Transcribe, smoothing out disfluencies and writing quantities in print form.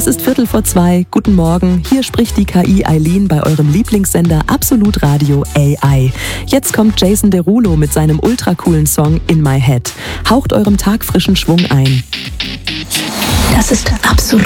Es ist 1:15. Guten Morgen. Hier spricht die KI Eileen bei eurem Lieblingssender Absolut Radio AI. Jetzt kommt Jason Derulo mit seinem ultra coolen Song In My Head. Haucht eurem Tag frischen Schwung ein. Das ist Absolut